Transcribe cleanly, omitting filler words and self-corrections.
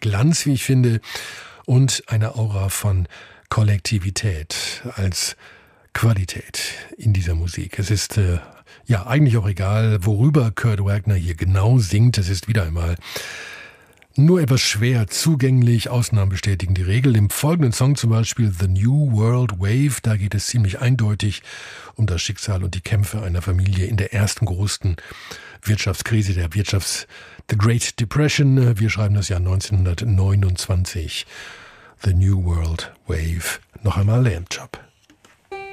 Glanz, wie ich finde, und eine Aura von Kollektivität als Qualität in dieser Musik. Es ist ja eigentlich auch egal, worüber Kurt Wagner hier genau singt. Es ist wieder einmal nur etwas schwer zugänglich. Ausnahmen bestätigen die Regel. Im folgenden Song zum Beispiel The New World Wave, da geht es ziemlich eindeutig um das Schicksal und die Kämpfe einer Familie in der ersten großen Wirtschaftskrise, The Great Depression. Wir schreiben das Jahr 1929. The New World Wave. Noch einmal Lamb Chop.